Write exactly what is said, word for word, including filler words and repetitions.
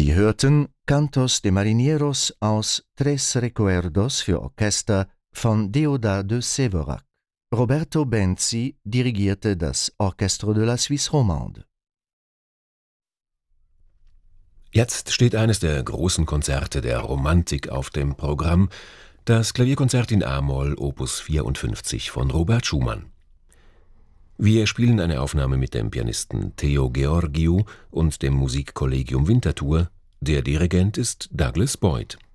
Sie hörten Cantos de Marineros aus Tres Recuerdos für Orchester von Déodat de Séverac. Roberto Benzi dirigierte das Orchestre de la Suisse Romande. Jetzt steht eines der großen Konzerte der Romantik auf dem Programm, das Klavierkonzert in a-Moll Opus vierundfünfzig von Robert Schumann. Wir spielen eine Aufnahme mit dem Pianisten Theo Georgiou und dem Musikkollegium Winterthur. Der Dirigent ist Douglas Boyd.